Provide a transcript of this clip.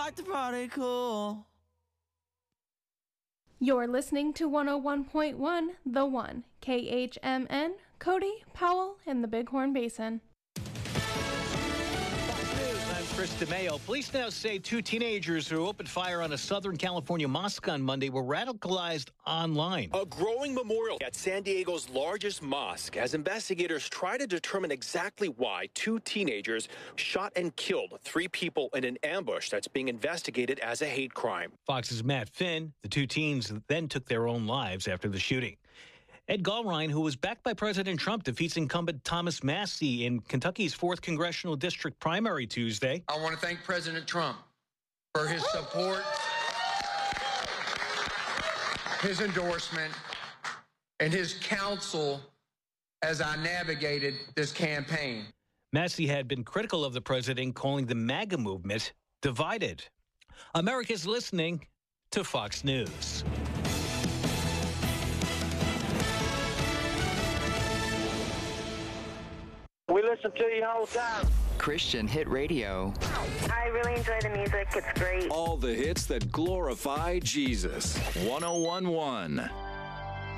like to party cool. You're listening to 101.1 The One, KHMN, Cody, Powell, and the Bighorn Basin. I'm Chris DeMayo. Police now say two teenagers who opened fire on a Southern California mosque on Monday were radicalized online. A growing memorial at San Diego's largest mosque as investigators try to determine exactly why two teenagers shot and killed three people in an ambush that's being investigated as a hate crime. Fox's Matt Finn. The two teens then took their own lives after the shooting. Ed Gallrein, who was backed by President Trump, defeats incumbent Thomas Massie in Kentucky's 4th Congressional District primary Tuesday. I want to thank President Trump for his support, his endorsement, and his counsel as I navigated this campaign. Massie had been critical of the president, calling the MAGA movement divided. America's listening to Fox News. We listen to you all the time. Christian Hit Radio. I really enjoy the music. It's great. All the hits that glorify Jesus. 101.1